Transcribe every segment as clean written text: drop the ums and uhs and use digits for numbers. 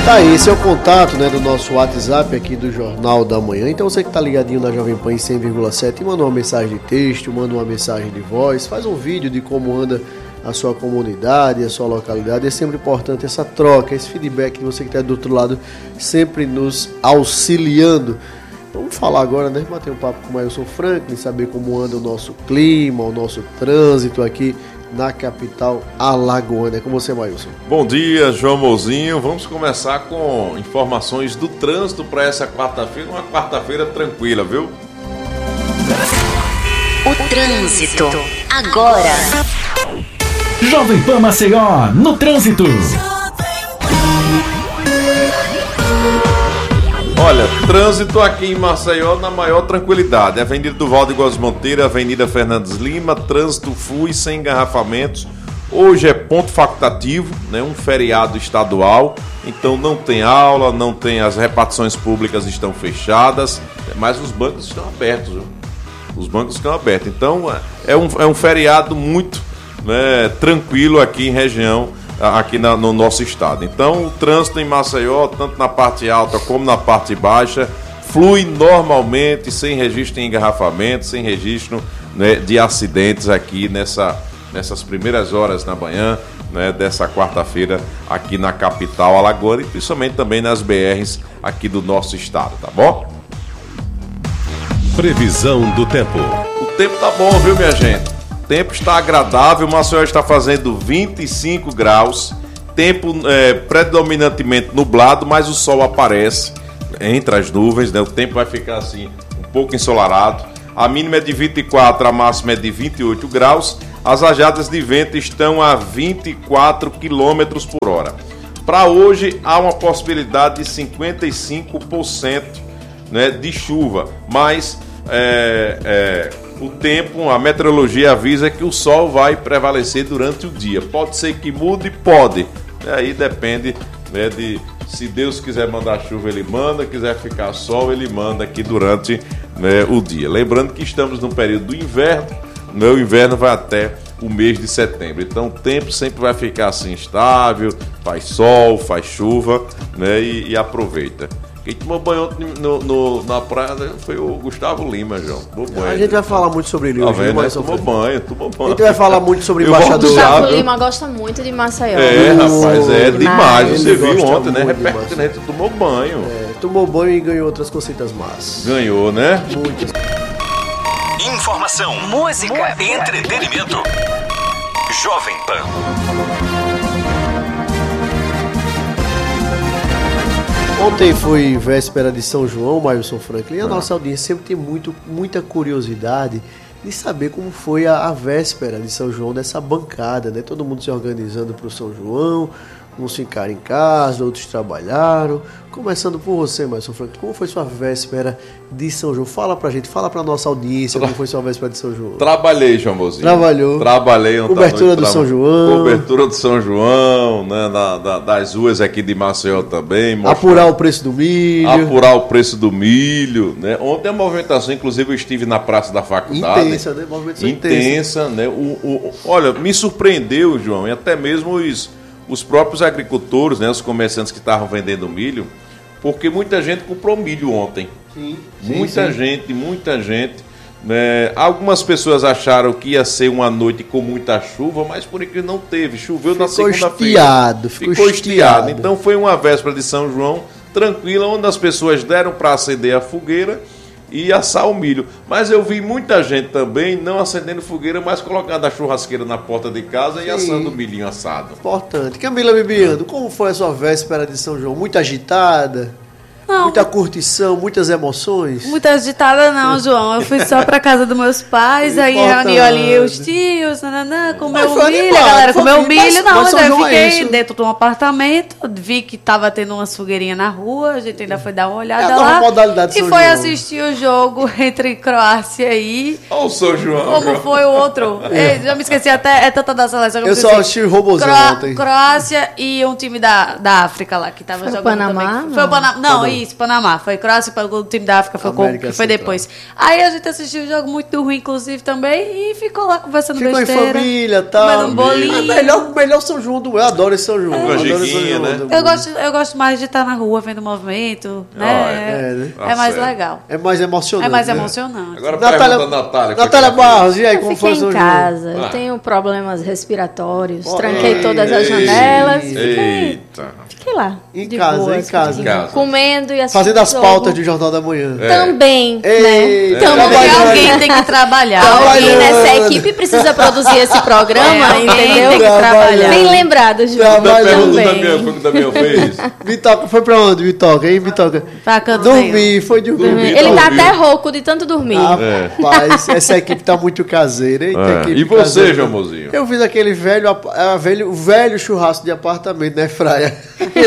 Tá aí, esse é o contato, né, do nosso WhatsApp aqui do Jornal da Manhã. Então você que tá ligadinho na Jovem Pan em 100,7, manda uma mensagem de texto, manda uma mensagem de voz, faz um vídeo de como anda a sua comunidade, a sua localidade. É sempre importante essa troca, esse feedback de você que está do outro lado, sempre nos auxiliando. Vamos falar agora, né? Bater um papo com o Mailson Franklin, saber como anda o nosso clima, o nosso trânsito aqui na capital alagoana. É com você, Mailson. Bom dia, João Mouzinho. Vamos começar com informações do trânsito para essa quarta-feira. Uma quarta-feira tranquila, viu? O trânsito agora. Jovem Pan Maceió, no trânsito. Olha, trânsito aqui em Maceió na maior tranquilidade. Avenida do Valde Góes Monteiro, Avenida Fernandes Lima, trânsito flui sem engarrafamentos. Hoje é ponto facultativo, né? Um feriado estadual, então não tem aula, não tem, as repartições públicas estão fechadas, mas os bancos estão abertos, viu? Os bancos estão abertos, então é um feriado muito, né, tranquilo aqui em região, aqui no nosso estado. Então o trânsito em Maceió, tanto na parte alta como na parte baixa, flui normalmente, sem registro de engarrafamento, sem registro, né, de acidentes aqui nessas primeiras horas da manhã, né, dessa quarta-feira aqui na capital alagoana e principalmente também nas BRs aqui do nosso estado, tá bom? Previsão do tempo. O tempo tá bom, viu, minha gente? O tempo está agradável, Maceió está fazendo 25 graus, tempo predominantemente nublado, mas o sol aparece entre as nuvens, né? O tempo vai ficar assim, um pouco ensolarado. A mínima é de 24, a máxima é de 28 graus. As rajadas de vento estão a 24 km por hora. Para hoje, há uma possibilidade de 55%, né, de chuva, mas o tempo, a meteorologia avisa que o sol vai prevalecer durante o dia. Pode ser que mude, pode. Aí depende, né, de se Deus quiser mandar chuva, ele manda, quiser ficar sol, ele manda aqui durante, né, o dia. Lembrando que estamos no período do inverno, né, o inverno vai até o mês de setembro. Então o tempo sempre vai ficar assim estável, faz sol, faz chuva, né, e aproveita. Quem tomou banho na praia foi o Gustavo Lima, João. A gente vai falar muito sobre ele hoje, né? Tomou banho. A gente vai falar muito sobre o embaixador. Gustavo Lima gosta muito de Maceió. Rapaz, demais. Você Ele viu gosta ontem, né? muito de Repercute, né? Tomou banho. Tomou banho e ganhou outras cositas más. Ganhou, né? Muitas. Informação, música, entretenimento. Jovem Pan. Ontem foi véspera de São João, Mailson Franklin, e a nossa audiência sempre tem muita curiosidade de saber como foi a véspera de São João dessa bancada, né? Todo mundo se organizando para o São João, uns ficaram em casa, outros trabalharam. Começando por você, Mailson Franklin, como foi sua véspera de São João? Fala pra gente, fala pra nossa audiência como foi sua véspera de São João. Trabalhei, João Mozinho. Trabalhou. Trabalhei ontem. Cobertura do São João. Cobertura do São João, né? Das ruas aqui de Maceió também. Apurar o preço do milho. Apurar o preço do milho, né? Ontem a movimentação, inclusive eu estive na Praça da Faculdade. Intensa, né? Movimentação intensa, né? Olha, me surpreendeu, João, e até mesmo os próprios agricultores, né? Os comerciantes que estavam vendendo milho, porque muita gente comprou milho ontem. Sim. Muita gente. Né? Algumas pessoas acharam que ia ser uma noite com muita chuva, mas por incrível não teve. Choveu na segunda-feira. Ficou estiado. Então foi uma véspera de São João tranquila, onde as pessoas deram para acender a fogueira e assar o milho. Mas eu vi muita gente também não acendendo fogueira, mas colocando a churrasqueira na porta de casa e assando o milhinho assado. Importante. Camila Bibiano, como foi a sua véspera de São João? Muito agitada? Não. Muita curtição, muitas emoções? Muita agitada não, João. Eu fui só pra casa dos meus pais, aí reuni ali os tios, comeu milho, a galera comeu milho. Não, mas eu fiquei dentro de um apartamento, vi que tava tendo umas fogueirinhas na rua, a gente ainda foi dar uma olhada lá. Modalidade e foi João. Assistir o jogo entre Croácia e... Olha o São João. Como foi o outro? Já me esqueci até, é tanta da seleção que eu só assisti o robôzão ontem. Croácia e um time da África lá, que tava jogando Panamá, também. Foi o Panamá. Não, Isso, Panamá. Foi Croácia, o time da África foi depois. Aí a gente assistiu o jogo muito ruim, inclusive, também, e ficou lá conversando besteira. Ficou em família e tal. Comendo um bolinho. Melhor São João do... Eu adoro esse São João. Eu gosto mais de estar na rua vendo o movimento, né? É mais legal. É mais emocionante. É mais emocionante. Agora pergunta Natália. Natália Barros, e aí, como foi o São João? Eu fiquei em casa, eu tenho problemas respiratórios, tranquei todas as janelas. Fiquei lá. Em casa. Comendo e assistindo. Fazendo as pautas do Jornal da Manhã. Também, né? Também alguém tem que trabalhar. Alguém nessa equipe precisa produzir esse programa, entendeu? Tem que trabalhar. Bem lembrado, Ju. Também. Damião fez. Bitoca, foi pra onde, Bitoca? Hein, Bitoca? Dormir, foi dormir. Ele tá até rouco de tanto dormir. Rapaz, essa equipe tá muito caseira. E você, João Mozinho? Eu fiz aquele velho churrasco de apartamento, né, Fraia?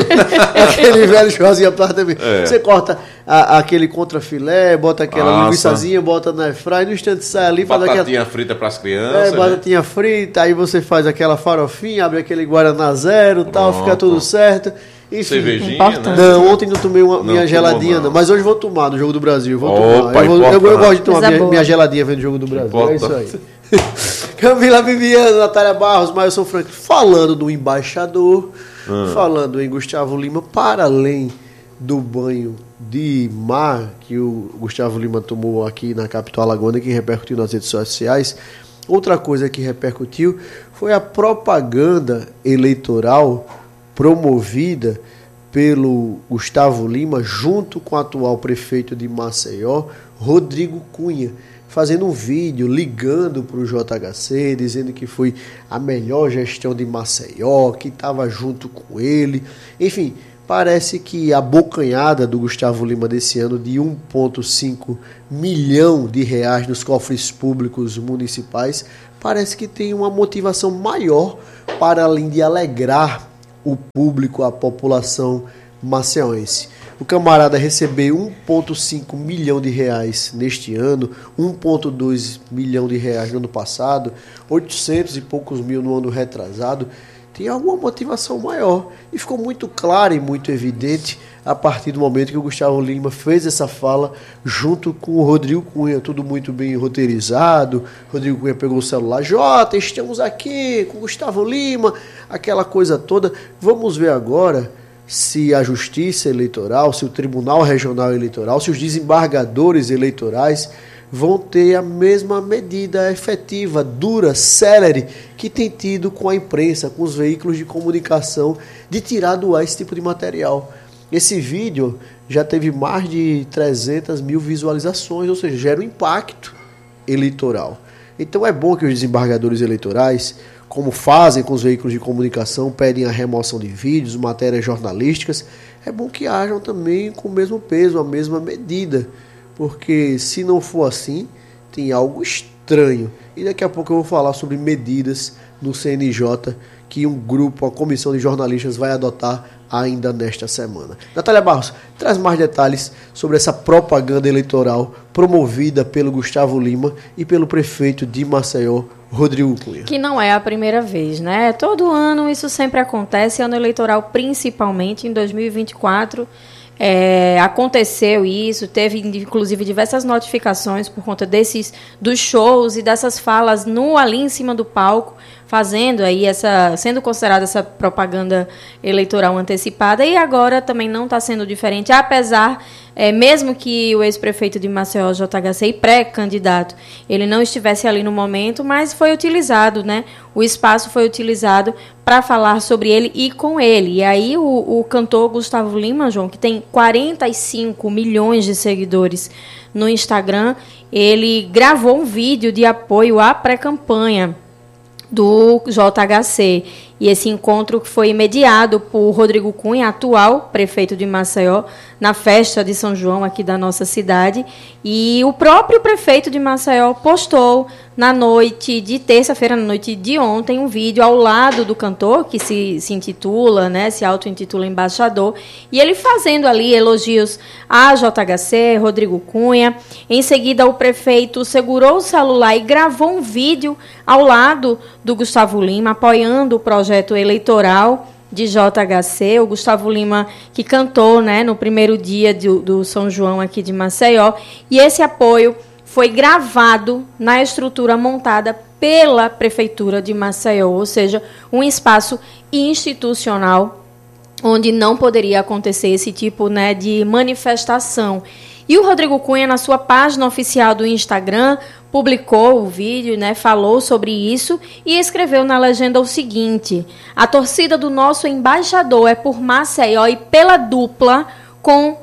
Aquele velho churrasco de apartamento. Você corta aquele contrafilé, bota aquela linguiçazinha, bota na airfryer, no instante sai ali, faz aquela... Batatinha frita pras crianças. Batatinha frita, aí você faz aquela farofinha, abre aquele Guaraná zero e tal, fica tudo certo. Enfim, cervejinha, né? Não, ontem não tomei minha geladinha, não. Mas hoje vou tomar no Jogo do Brasil. Eu gosto de tomar minha geladinha vendo o Jogo do Brasil. É isso aí. Camila Viviano, Natália Barros, Mailson Franco, falando do embaixador, falando em Gustavo Lima, para além do banho de mar que o Gustavo Lima tomou aqui na capital alagoana, que repercutiu nas redes sociais. Outra coisa que repercutiu foi a propaganda eleitoral promovida pelo Gustavo Lima junto com o atual prefeito de Maceió, Rodrigo Cunha, fazendo um vídeo ligando para o JHC, dizendo que foi a melhor gestão de Maceió, que estava junto com ele. Enfim, parece que a bocanhada do Gustavo Lima desse ano de 1,5 milhão de reais nos cofres públicos municipais parece que tem uma motivação maior para além de alegrar o público, a população maceoense. O camarada recebeu 1,5 milhão de reais neste ano, 1,2 milhão de reais no ano passado, 800 e poucos mil no ano retrasado. Tem alguma motivação maior. E ficou muito claro e muito evidente a partir do momento que o Gustavo Lima fez essa fala junto com o Rodrigo Cunha, tudo muito bem roteirizado. Rodrigo Cunha pegou o celular, Jota, estamos aqui com o Gustavo Lima, aquela coisa toda. Vamos ver agora se a Justiça Eleitoral, se o Tribunal Regional Eleitoral, se os desembargadores eleitorais vão ter a mesma medida efetiva, dura, célere, que tem tido com a imprensa, com os veículos de comunicação, de tirar do ar esse tipo de material. Esse vídeo já teve mais de 300 mil visualizações, ou seja, gera um impacto eleitoral. Então é bom que os desembargadores eleitorais, como fazem com os veículos de comunicação, pedem a remoção de vídeos, matérias jornalísticas, é bom que hajam também com o mesmo peso, a mesma medida, porque se não for assim, tem algo estranho. E daqui a pouco eu vou falar sobre medidas no CNJ que um grupo, a comissão de jornalistas vai adotar ainda nesta semana. Natália Barros, traz mais detalhes sobre essa propaganda eleitoral promovida pelo Gustavo Lima e pelo prefeito de Maceió, Rodrigo Cunha. Que não é a primeira vez, né? Todo ano isso sempre acontece, ano eleitoral principalmente, em 2024 aconteceu isso, teve inclusive diversas notificações por conta dos shows e dessas falas ali em cima do palco, fazendo aí sendo considerada essa propaganda eleitoral antecipada, e agora também não está sendo diferente, apesar, mesmo que o ex-prefeito de Maceió, JHC, e pré-candidato, ele não estivesse ali no momento, mas foi utilizado, né? O espaço foi utilizado para falar sobre ele e com ele. E aí o cantor Gustavo Lima, João, que tem 45 milhões de seguidores no Instagram, ele gravou um vídeo de apoio à pré-campanha do JHC. E esse encontro foi mediado por Rodrigo Cunha, atual prefeito de Maceió, na festa de São João aqui da nossa cidade. E o próprio prefeito de Maceió postou na noite de terça-feira, na noite de ontem, um vídeo ao lado do cantor, que se intitula, né, se auto-intitula embaixador, e ele fazendo ali elogios a JHC, Rodrigo Cunha. Em seguida, o prefeito segurou o celular e gravou um vídeo ao lado do Gustavo Lima, apoiando o projeto eleitoral de JHC, o Gustavo Lima, que cantou, né, no primeiro dia do São João aqui de Maceió, e esse apoio foi gravado na estrutura montada pela Prefeitura de Maceió, ou seja, um espaço institucional onde não poderia acontecer esse tipo, né, de manifestação. E o Rodrigo Cunha, na sua página oficial do Instagram, publicou o vídeo, né, falou sobre isso e escreveu na legenda o seguinte: a torcida do nosso embaixador é por Maceió e pela dupla com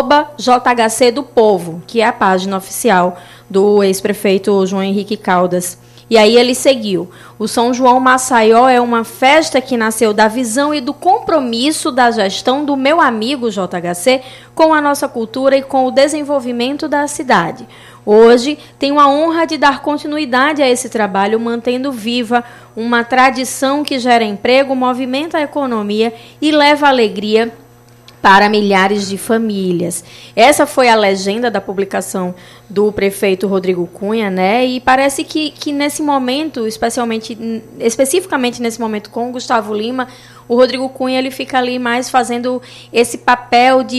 @JHC do Povo, que é a página oficial do ex-prefeito João Henrique Caldas. E aí ele seguiu: o São João Maceió é uma festa que nasceu da visão e do compromisso da gestão do meu amigo JHC com a nossa cultura e com o desenvolvimento da cidade. Hoje tenho a honra de dar continuidade a esse trabalho, mantendo viva uma tradição que gera emprego, movimenta a economia e leva alegria para milhares de famílias. Essa foi a legenda da publicação do prefeito Rodrigo Cunha, né? E parece que nesse momento, especificamente nesse momento com o Gustavo Lima, o Rodrigo Cunha ele fica ali mais fazendo esse papel de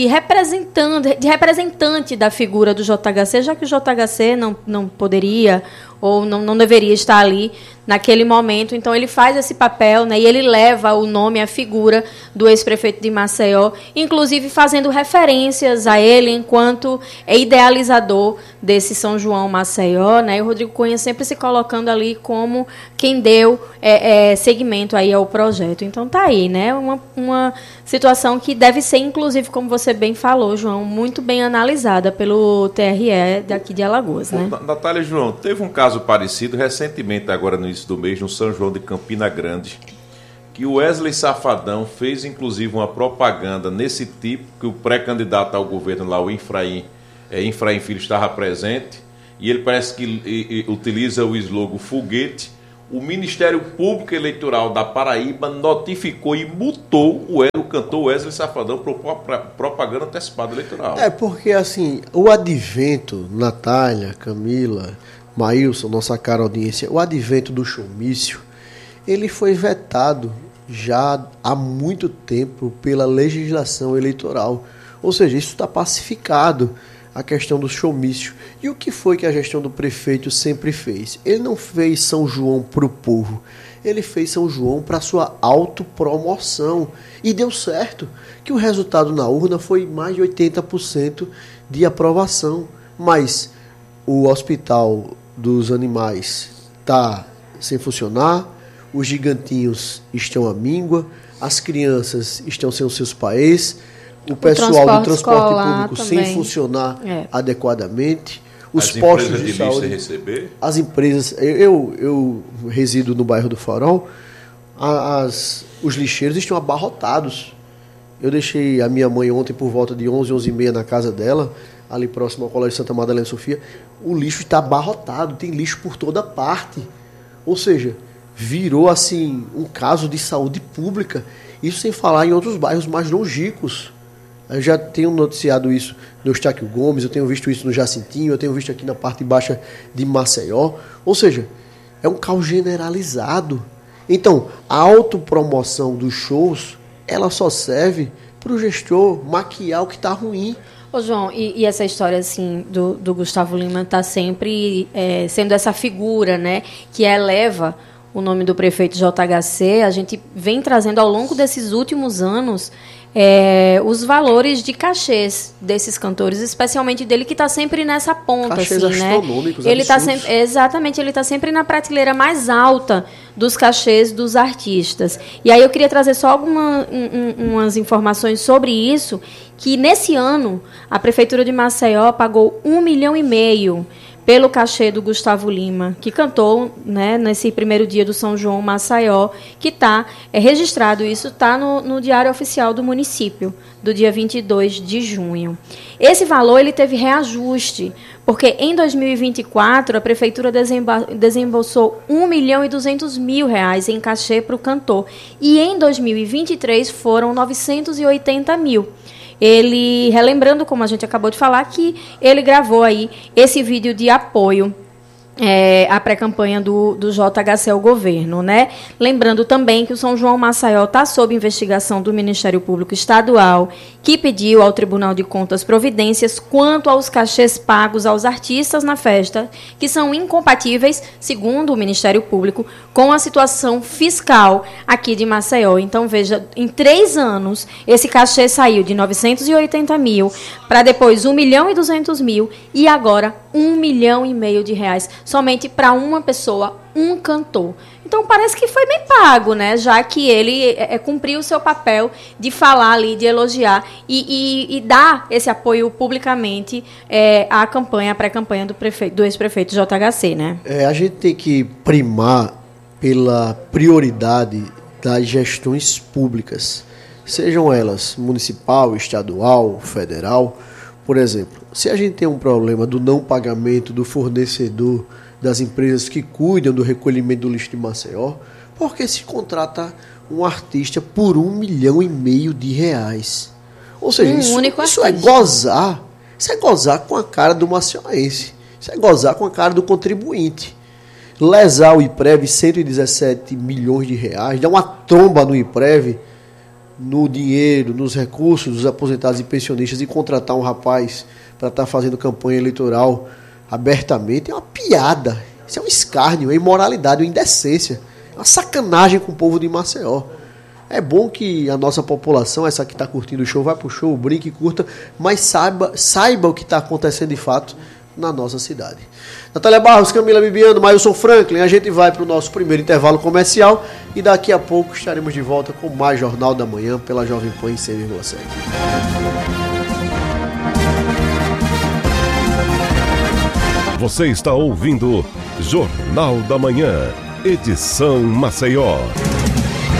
representante da figura do JHC, já que o JHC não poderia ou não deveria estar ali naquele momento. Então ele faz esse papel, né, e ele leva o nome, a figura do ex-prefeito de Maceió, inclusive fazendo referências a ele enquanto idealizador desse São João Maceió, né, e o Rodrigo Cunha sempre se colocando ali como quem deu seguimento aí ao projeto. Então tá aí, né, uma situação que deve ser, inclusive, como você bem falou, João, muito bem analisada pelo TRE daqui de Alagoas, né? Natália, João, teve um caso parecido recentemente, agora no início do mês, no São João de Campina Grande, que o Wesley Safadão fez, inclusive, uma propaganda nesse tipo, que o pré-candidato ao governo lá, o Infraim Filho, estava presente, e ele parece que utiliza o slogan foguete. O Ministério Público Eleitoral da Paraíba notificou e multou o cantor Wesley Safadão por propaganda antecipada eleitoral. Porque assim, o advento, Natália, Camila, Maílson, nossa cara audiência, o advento do showmício, ele foi vetado já há muito tempo pela legislação eleitoral. Ou seja, isso está pacificado, a questão do showmício. E o que foi que a gestão do prefeito sempre fez? Ele não fez São João para o povo, ele fez São João para sua autopromoção. E deu certo, que o resultado na urna foi mais de 80% de aprovação. Mas o hospital dos animais está sem funcionar, os gigantinhos estão à míngua, as crianças estão sem os seus pais, o pessoal do transporte público também sem funcionar adequadamente, os postos de saúde, receber. As empresas, eu resido no bairro do Farol, os lixeiros estão abarrotados. Eu deixei a minha mãe ontem por volta de 11, 11h30 na casa dela, ali próximo ao Colégio Santa Madalena Sofia. O lixo está abarrotado, tem lixo por toda parte. Ou seja, virou assim um caso de saúde pública. Isso sem falar em outros bairros mais longínquos. Eu já tenho noticiado isso no Eustáquio Gomes, eu tenho visto isso no Jacintinho, eu tenho visto aqui na parte baixa de Maceió. Ou seja, é um caos generalizado. Então, a autopromoção dos shows, ela só serve para o gestor maquiar o que está ruim. Ô João, e essa história assim do Gustavo Lima está sempre sendo essa figura, né, que eleva o nome do prefeito JHC. A gente vem trazendo ao longo desses últimos anos os valores de cachês desses cantores, especialmente dele, que está sempre nessa ponta, cachês assim, né? Ele está sempre, exatamente, ele está sempre na prateleira mais alta dos cachês dos artistas. E aí eu queria trazer só umas informações sobre isso, que nesse ano a Prefeitura de Maceió pagou 1,5 milhão pelo cachê do Gustavo Lima, que cantou, né, nesse primeiro dia do São João Maceió, que está registrado, isso está no Diário Oficial do município, do dia 22 de junho. Esse valor ele teve reajuste, porque em 2024 a Prefeitura desembolsou R$1.200.000 em cachê para o cantor, e em 2023 foram R$980 mil. Ele, relembrando, como a gente acabou de falar, que ele gravou aí esse vídeo de apoio a pré-campanha do JHC ao governo, né? Lembrando também que o São João Maceió está sob investigação do Ministério Público Estadual, que pediu ao Tribunal de Contas providências quanto aos cachês pagos aos artistas na festa, que são incompatíveis, segundo o Ministério Público, com a situação fiscal aqui de Maceió. Então, veja, em 3 anos, esse cachê saiu de 980 mil para depois 1.200.000 e agora 1,5 milhão de reais, somente para uma pessoa, um cantor. Então parece que foi bem pago, né? Já que ele cumpriu o seu papel de falar ali, de elogiar e dar esse apoio publicamente à campanha, à pré-campanha do ex-prefeito JHC, né? A gente tem que primar pela prioridade das gestões públicas, sejam elas municipal, estadual, federal. Por exemplo, se a gente tem um problema do não pagamento do fornecedor das empresas que cuidam do recolhimento do lixo de Maceió, por que se contrata um artista por 1,5 milhão de reais? Ou seja, isso é gozar. Isso é gozar com a cara do maceioense. Isso é gozar com a cara do contribuinte. Lesar o IPREV 117 milhões de reais, dar uma tromba no IPREV, no dinheiro, nos recursos dos aposentados e pensionistas e contratar um rapaz para estar fazendo campanha eleitoral abertamente, é uma piada. Isso é um escárnio, é imoralidade, é uma indecência. É uma sacanagem com o povo de Maceió. É bom que a nossa população, essa que está curtindo o show, vai pro show, brinque, curta, mas saiba o que está acontecendo de fato na nossa cidade. Natália Barros, Camila Bibiano, Mailson Franklin, a gente vai para o nosso primeiro intervalo comercial e daqui a pouco estaremos de volta com mais Jornal da Manhã pela Jovem Pan em 100,7. Você está ouvindo Jornal da Manhã, edição Maceió.